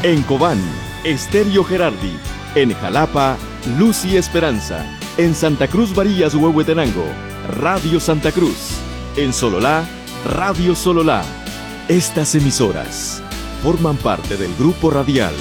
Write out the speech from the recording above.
En Cobán, Estéreo Gerardi. En Jalapa, Luz y Esperanza. En Santa Cruz Varillas, Huehuetenango, Radio Santa Cruz. En Sololá, Radio Sololá. Estas emisoras forman parte del grupo radial